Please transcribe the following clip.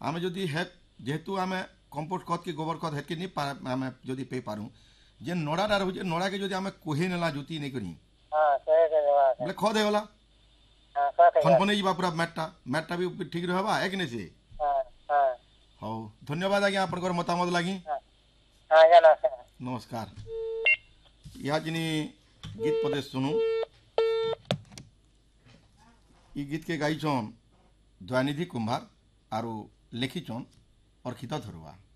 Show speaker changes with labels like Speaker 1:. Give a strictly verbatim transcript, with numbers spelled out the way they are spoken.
Speaker 1: आम जदि हे जेहेतु आम कंपोस्ट खत कि गोबर खत हेतके नहीं आम जदि पे पारूँ जे नड़ाटा रोचे नड़ा के जदि आम कोहे नेला जोती नहीं करी बोले खत होगला फनफन जा पूरा मैटा मैटा भी ठीक रहा है कि नहीं से हाँ धन्यवाद आज्ञा आपंकर मतामत लगी नमस्कार या जिनी गीत पदे सुनु ये गीत के गाई छन दयानिधि कुंभार आरो लिखी छन अर्खिता धरुआ।